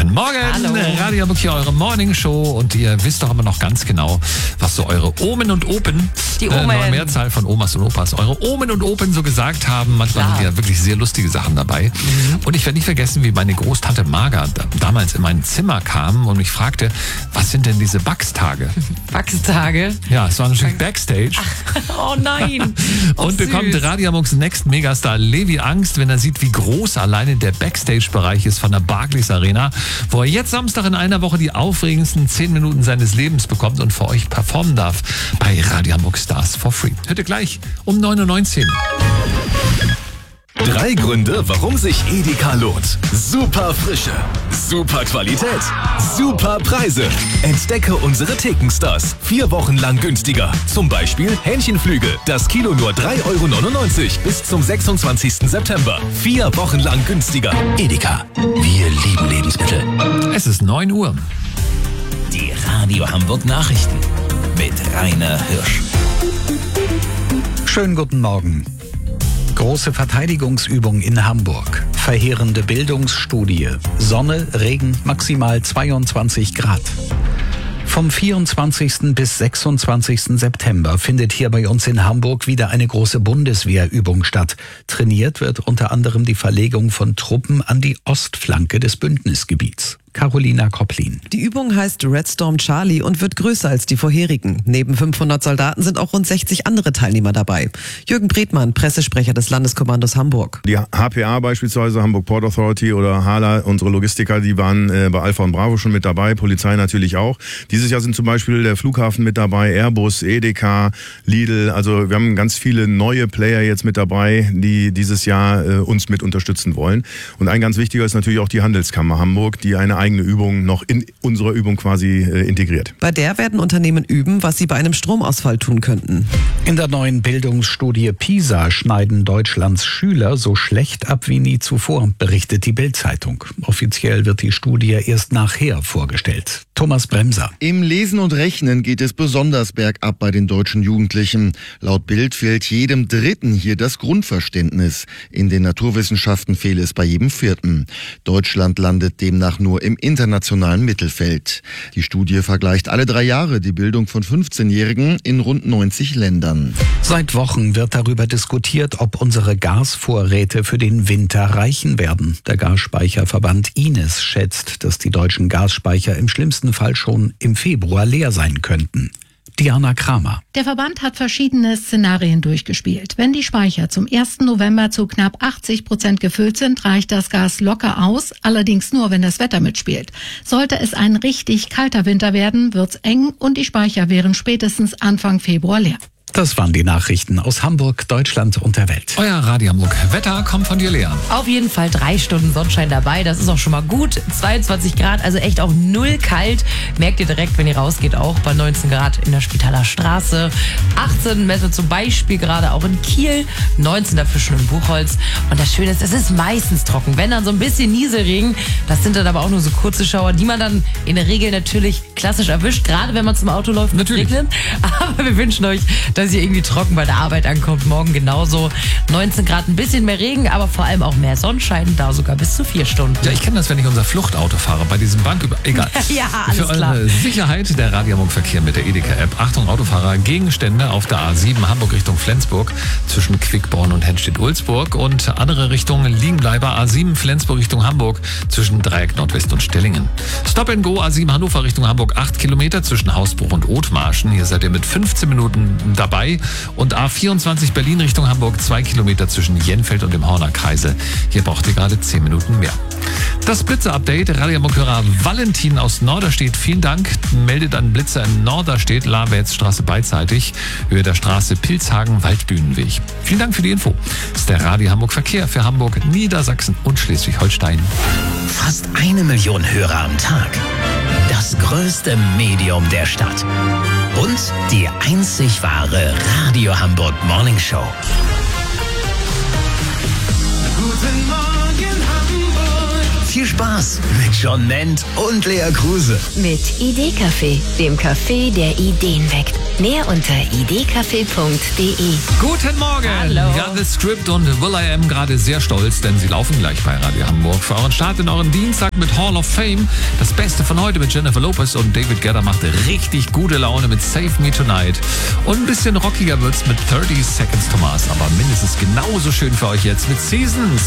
Guten Morgen, Hallo. Radio Hamburg hier, eure Morning Show. Und ihr wisst doch immer noch ganz genau, was so eure Omen und Open, Die Omen. neue Mehrzahl von Omas und Opas, eure Omen und Open so gesagt haben. Manchmal sind ja wirklich sehr lustige Sachen dabei. Und ich werde nicht vergessen, wie meine Großtante Marga damals in mein Zimmer kam und mich fragte, was sind denn diese Bugstage? Bugstage? Ja, es war natürlich Backstage. Oh nein. Und bekommt Radio Hamburgs Next Megastar Levi Angst, wenn er sieht, wie groß alleine der Backstage-Bereich ist von der Barclays Arena, wo er jetzt Samstag in einer Woche die aufregendsten 10 Minuten seines Lebens bekommt und für euch performen darf bei Radio Hamburg Stars for Free. Hört ihr gleich um 9:19 Uhr. 3 Gründe, warum sich Edeka lohnt. Super Frische, super Qualität, super Preise. Entdecke unsere Thekenstars. 4 Wochen lang günstiger. Zum Beispiel Hähnchenflügel. Das Kilo nur 3,99 € bis zum 26. September. 4 Wochen lang günstiger. Edeka. Wir lieben Lebensmittel. Es ist 9 Uhr. Die Radio Hamburg Nachrichten mit Rainer Hirsch. Schönen guten Morgen. Große Verteidigungsübung in Hamburg. Verheerende Bildungsstudie. Sonne, Regen, maximal 22 Grad. Vom 24. bis 26. September findet hier bei uns in Hamburg wieder eine große Bundeswehrübung statt. Trainiert wird unter anderem die Verlegung von Truppen an die Ostflanke des Bündnisgebiets. Carolina Kopplin. Die Übung heißt Red Storm Charlie und wird größer als die vorherigen. Neben 500 Soldaten sind auch rund 60 andere Teilnehmer dabei. Jürgen Bredmann, Pressesprecher des Landeskommandos Hamburg. Die HPA beispielsweise, Hamburg Port Authority oder HALA, unsere Logistiker, die waren bei Alpha und Bravo schon mit dabei, Polizei natürlich auch. Dieses Jahr sind zum Beispiel der Flughafen mit dabei, Airbus, Edeka, Lidl. Also wir haben ganz viele neue Player jetzt mit dabei, die dieses Jahr uns mit unterstützen wollen. Und ein ganz wichtiger ist natürlich auch die Handelskammer Hamburg, die eine eigene Übung noch in unserer Übung quasi integriert. Bei der werden Unternehmen üben, was sie bei einem Stromausfall tun könnten. In der neuen Bildungsstudie PISA schneiden Deutschlands Schüler so schlecht ab wie nie zuvor, berichtet die Bild-Zeitung. Offiziell wird die Studie erst nachher vorgestellt. Thomas Bremser. Im Lesen und Rechnen geht es besonders bergab bei den deutschen Jugendlichen. Laut Bild fehlt jedem Dritten hier das Grundverständnis. In den Naturwissenschaften fehle es bei jedem Vierten. Deutschland landet demnach nur im internationalen Mittelfeld. Die Studie vergleicht alle 3 Jahre die Bildung von 15-Jährigen in rund 90 Ländern. Seit Wochen wird darüber diskutiert, ob unsere Gasvorräte für den Winter reichen werden. Der Gasspeicherverband Ines schätzt, dass die deutschen Gasspeicher im schlimmsten Fall schon im Februar leer sein könnten. Diana Kramer. Der Verband hat verschiedene Szenarien durchgespielt. Wenn die Speicher zum 1. November zu knapp 80% gefüllt sind, reicht das Gas locker aus, allerdings nur, wenn das Wetter mitspielt. Sollte es ein richtig kalter Winter werden, wird's eng und die Speicher wären spätestens Anfang Februar leer. Das waren die Nachrichten aus Hamburg, Deutschland und der Welt. Euer Radio Hamburg Wetter kommt von dir, Lea. Auf jeden Fall 3 Stunden Sonnenschein dabei. Das ist auch schon mal gut. 22 Grad, also echt auch 0 kalt. Merkt ihr direkt, wenn ihr rausgeht, auch bei 19 Grad in der Spitaler Straße. 18 messen wir zum Beispiel gerade auch in Kiel. 19 dafür schon in Buchholz. Und das Schöne ist, es ist meistens trocken. Wenn dann so ein bisschen Nieselregen, das sind dann aber auch nur so kurze Schauer, die man dann in der Regel natürlich klassisch erwischt. Gerade wenn man zum Auto läuft, wird es regnen. Aber wir wünschen euch, dass ihr irgendwie trocken bei der Arbeit ankommt. Morgen genauso. 19 Grad, ein bisschen mehr Regen, aber vor allem auch mehr Sonnenschein. Da sogar bis zu 4 Stunden. Ja, ich kenne das, wenn ich unser Fluchtauto fahre, bei diesem Egal. Ja, alles Für klar. eure Sicherheit der Radio Hamburg Verkehr mit der Edeka-App. Achtung, Autofahrer, Gegenstände auf der A7 Hamburg Richtung Flensburg zwischen Quickborn und Hennstedt-Ulzburg und andere Richtungen Liegenbleiber A7 Flensburg Richtung Hamburg zwischen Dreieck Nordwest und Stellingen. Stop and Go A7 Hannover Richtung Hamburg 8 Kilometer zwischen Hausbruch und Othmarschen. Hier seid ihr mit 15 Minuten dabei. Und A24 Berlin Richtung Hamburg 2 Kilometer zwischen Jenfeld und dem Horner Kreisel. Hier braucht ihr gerade 10 Minuten mehr. Das Blitzer-Update, Radio Hamburg-Hörer Valentin aus Norderstedt, vielen Dank. Meldet an Blitzer in Norderstedt, Lawetzstraße beidseitig, Höhe der Straße Pilzhagen-Waldbühnenweg. Vielen Dank für die Info. Das ist der Radio Hamburg Verkehr für Hamburg, Niedersachsen und Schleswig-Holstein. Fast 1 Million Hörer am Tag. Das größte Medium der Stadt. Und die einzig wahre Radio Hamburg Morning Show. Guten Morgen Hamburg, viel Spaß mit John Ment und Lea Kruse. Mit Idee-Café, dem Café, der Ideen weckt. Mehr unter idcafé.de. Guten Morgen! Hallo. Ja, The Script und will.i.am gerade sehr stolz, denn sie laufen gleich bei Radio Hamburg. Für euren Start in euren Dienstag mit Hall of Fame. Das Beste von heute mit Jennifer Lopez und David Guetta machte richtig gute Laune mit Save Me Tonight. Und ein bisschen rockiger wird's mit 30 Seconds to Mars, aber mindestens genauso schön für euch jetzt mit Seasons.